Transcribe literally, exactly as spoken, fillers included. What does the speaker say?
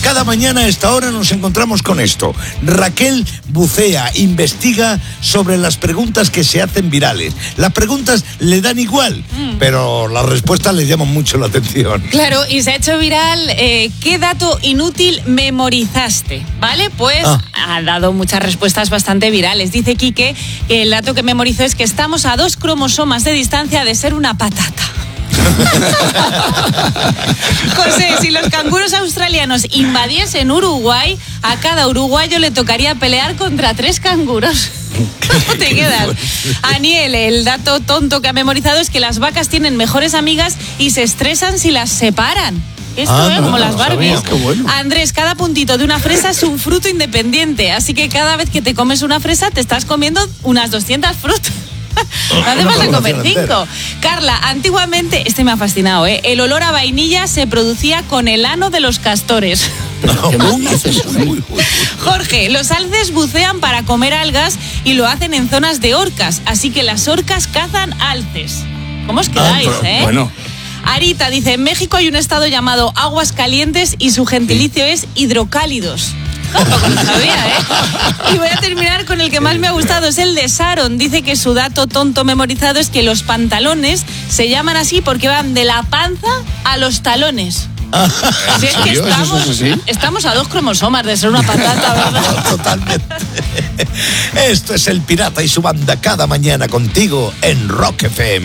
Cada mañana a esta hora nos encontramos con esto. Raquel bucea, investiga sobre las preguntas que se hacen virales. Las preguntas le dan igual, mm. pero las respuestas le llaman mucho la atención. Claro, y se ha hecho viral eh, ¿qué dato inútil memorizaste? ¿Vale? Pues ah. ha dado muchas respuestas bastante virales. Dice Quique que el dato que memorizó es que estamos a dos cromosomas de distancia de ser una patata. José, si los canguros australianos invadiesen Uruguay, a cada uruguayo le tocaría pelear contra tres canguros. ¿Cómo te quedas? Aniel, el dato tonto que ha memorizado es que las vacas tienen mejores amigas y se estresan si las separan. Esto, ah, ¿eh? No, como no, las Barbies. Qué bueno. Andrés, cada puntito de una fresa es un fruto independiente, así que cada vez que te comes una fresa te estás comiendo unas doscientas frutas. No hace falta comer cinco. Carla, antiguamente, este me ha fascinado, ¿eh? El olor a vainilla se producía con el ano de los castores. Jorge, los alces bucean para comer algas y lo hacen en zonas de orcas, así que las orcas cazan alces. ¿Cómo os quedáis, ah, pero, eh? Bueno. Arita dice, en México hay un estado llamado Aguas Calientes y su gentilicio es hidrocálidos. Tampoco lo sabía, ¿eh? Y voy a terminar con el que más me ha gustado, es el de Sharon. Dice que su dato tonto memorizado es que los pantalones se llaman así porque van de la panza a los talones. Si es que estamos, ¿Es estamos a dos cromosomas de ser una patata, ¿verdad? Totalmente. Esto es El Pirata y su banda cada mañana contigo en Rock F M.